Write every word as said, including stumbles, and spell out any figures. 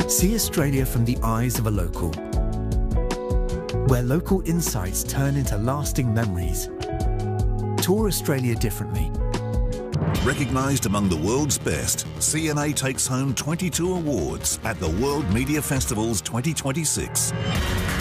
See Australia from the eyes of a local, where local insights turn into lasting memories. Tour Australia differently. Recognised among the world's best, C N A takes home twenty-two awards at the World Media Festivals twenty twenty-six.